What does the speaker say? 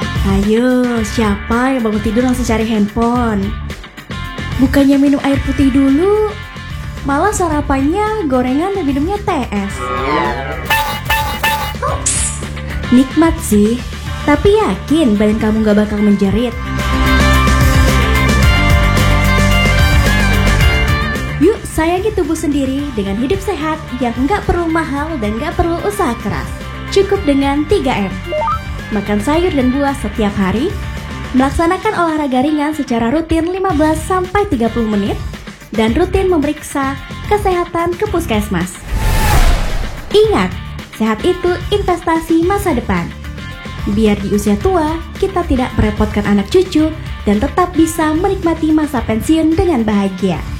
Ayo, siapa yang bangun tidur langsung cari handphone? Bukannya minum air putih dulu, malah sarapannya gorengan dan minumnya TS. Nikmat sih, tapi yakin badan kamu gak bakal menjerit? Yuk sayangi tubuh sendiri dengan hidup sehat yang gak perlu mahal dan gak perlu usaha keras. Cukup dengan 3M. Makan sayur dan buah setiap hari, melaksanakan olahraga ringan secara rutin 15-30 menit, dan rutin memeriksa kesehatan ke puskesmas. Ingat, sehat itu investasi masa depan. Biar di usia tua, kita tidak merepotkan anak cucu dan tetap bisa menikmati masa pensiun dengan bahagia.